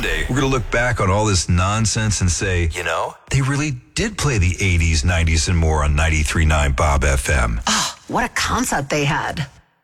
One day, we're going to look back on all this nonsense and say, you know, they really did play the 80s, 90s, and more on 93.9 Bob FM. Oh, what a concept they had.